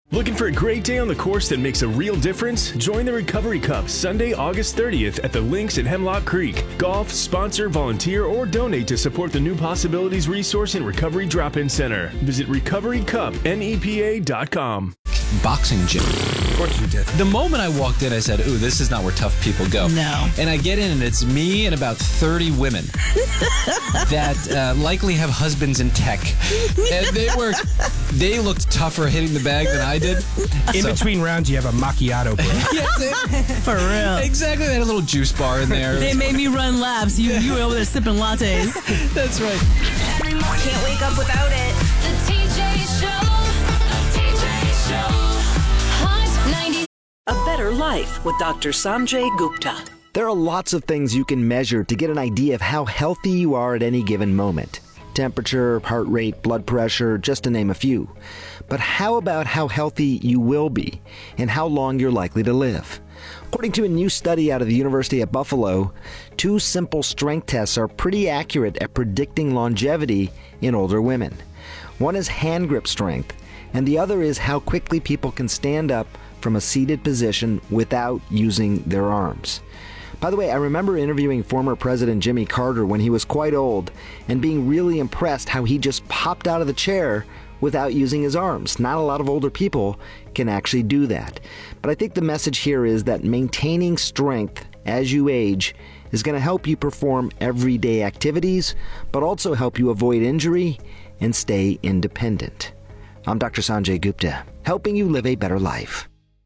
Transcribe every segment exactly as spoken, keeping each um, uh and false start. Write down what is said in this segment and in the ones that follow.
Looking for a great day on the course that makes a real difference? Join the Recovery Cup Sunday, August thirtieth at the Links at Hemlock Creek. Golf, sponsor, volunteer, or donate to support the New Possibilities Resource and Recovery Drop-In Center. Visit recovery cup nepa dot com. Boxing gym. Of course you did. The moment I walked in, I said, ooh, this is not where tough people go. No. And I get in, and it's me and about thirty women that uh, likely have husbands in tech. And they were, they looked tougher hitting the bag than I did. In So- between rounds, you have a macchiato break. Yeah, they- For real. exactly. They had a little juice bar in there. They made me run laps. You you were over there sipping lattes. That's right. Every morning. Can't wake up without it. The T J Show. The T J Show. Hot ninety. A Better Life with Doctor Sanjay Gupta. There are lots of things you can measure to get an idea of how healthy you are at any given moment. Temperature, heart rate, blood pressure, just to name a few. But how about how healthy you will be and how long you're likely to live? According to a new study out of the University of Buffalo, two simple strength tests are pretty accurate at predicting longevity in older women. One is hand grip strength, and the other is how quickly people can stand up from a seated position without using their arms. By the way, I remember interviewing former President Jimmy Carter when he was quite old and being really impressed how he just popped out of the chair without using his arms. Not a lot of older people can actually do that. But I think the message here is that maintaining strength as you age is going to help you perform everyday activities, but also help you avoid injury and stay independent. I'm Doctor Sanjay Gupta, helping you live a better life.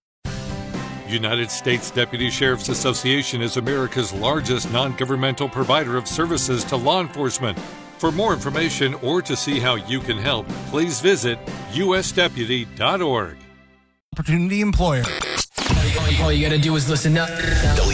United States Deputy Sheriff's Association is America's largest non-governmental provider of services to law enforcement. For more information or to see how you can help, please visit u s deputy dot org. Opportunity employer. All you gotta do is listen up.